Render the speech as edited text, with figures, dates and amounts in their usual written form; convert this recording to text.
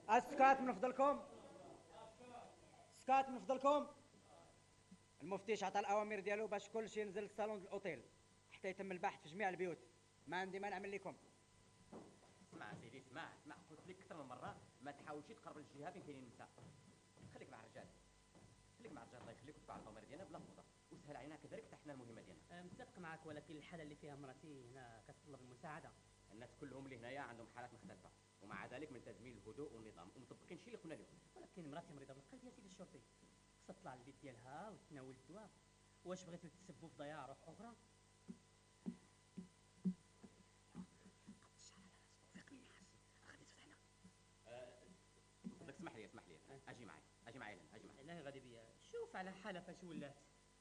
اسكات من فضلكم، اسكات من فضلكم. المفتيش عطى الاوامر ديالو باش كل شيء ينزل للصالون الاوتيل حتى يتم البحث في جميع البيوت. ما عندي ما نعمل لكم. اسمع سيدي، اسمع قلت لك اكثر من مره ما تحاولش تقرب للجهه فين كاينين النساء. خليك مع الرجال، الله يخليك، وتبع الامر ديالنا بلا فوضى، وسهل علينا كذلك حتى حنا المهمه ديالنا. متفق معك، ولكن الحاله اللي فيها مرتي هنا كتطلب المساعده. الناس كلهم اللي هنايا عندهم حالات مختلفه، ومع ذلك ملتزمين الهدوء والنظام ومطبقين الشيء اللي قلنا لهم. ولكن مراتي مريضه بالقلب يا سيدي الشرطي، خصها تطلع للبيت ديالها وتناول الدواء. واش بغيتو تسبوا في ضياع روح اخرى؟ اسمح لي، اجي معي لا غادي بيا، شوف على حالها فاش ولات.